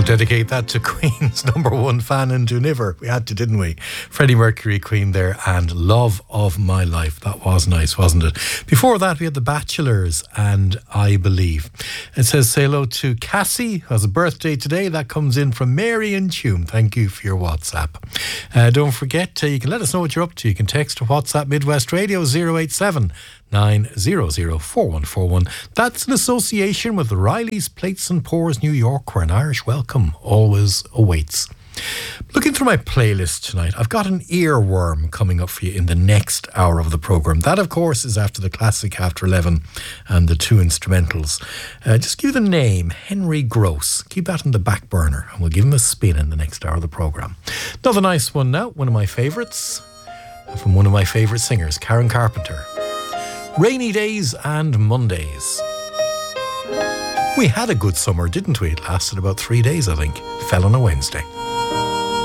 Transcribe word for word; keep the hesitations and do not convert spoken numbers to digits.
We'll dedicate that to Queen's number one fan in Duniver. We had to, didn't we? Freddie Mercury, Queen there, and Love of My Life. That was nice, wasn't it? Before that, we had The Bachelors and I Believe. It says, say hello to Cassie, who has a birthday today. That comes in from Mary and Tume. Thank you for your WhatsApp. Uh, don't forget, uh, you can let us know what you're up to. You can text or WhatsApp Midwest Radio zero eight seven nine hundred four one four one. That's an association with Riley's Plates and Pours New York, where an Irish welcome always awaits. Looking through my playlist tonight, I've got an earworm coming up for you in the next hour of the programme. That, of course, is after the classic After eleven and the two instrumentals. Uh, just give you the name, Henry Gross. Keep that in the back burner and we'll give him a spin in the next hour of the programme. Another nice one now, one of my favourites, from one of my favourite singers, Karen Carpenter. Rainy Days and Mondays. We had a good summer, didn't we? It lasted about three days, I think. Fell on a Wednesday.